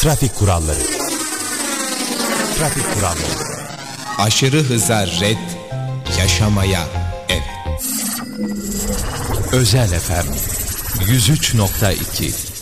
Trafik kuralları. Trafik kuralları. Aşırı hıza red, yaşamaya evet. Özel FM 103.2